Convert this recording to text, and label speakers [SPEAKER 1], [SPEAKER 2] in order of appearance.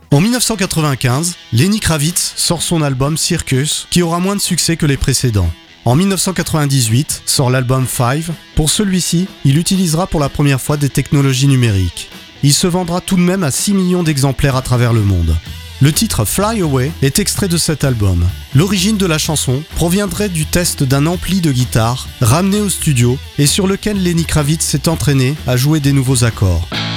[SPEAKER 1] En 1995, Lenny Kravitz sort son album Circus, qui aura moins de succès que les précédents. En 1998, sort l'album Five. Pour celui-ci, il utilisera pour la première fois des technologies numériques. Il se vendra tout de même à 6 millions d'exemplaires à travers le monde. Le titre Fly Away est extrait de cet album. L'origine de la chanson proviendrait du test d'un ampli de guitare ramené au studio et sur lequel Lenny Kravitz s'est entraîné à jouer des nouveaux accords.